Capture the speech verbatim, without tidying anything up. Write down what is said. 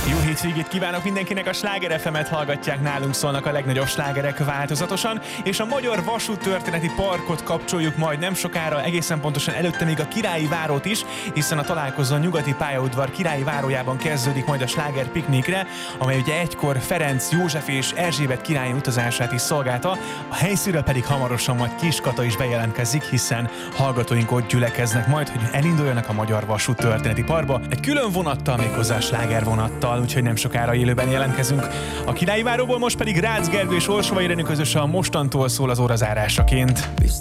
Jó hétvégét kívánok mindenkinek, a Sláger ef emet hallgatják, nálunk szólnak a legnagyobb slágerek változatosan, és a Magyar Vasúttörténeti Parkot kapcsoljuk majd nem sokára, egészen pontosan előtte még a Királyi Várót is, hiszen a találkozó a Nyugati Pályaudvar Királyi Várójában kezdődik majd a Sláger piknikre, amely ugye egykor Ferenc József és Erzsébet királyi utazását is szolgálta, a helyszínről pedig hamarosan majd Kiss Kata is bejelentkezik, hiszen hallgatóink ott gyülekeznek majd, hogy elinduljanak a Magyar Vasúttörténeti Parkba, egy külön vonattal, méghozzá sláger vonattal, úgyhogy nem sokára élőben jelentkezünk. A Királyi Váróból most pedig Rácz Gergő és Orsova Irene közösen a Mostantól szól az órazárásaként.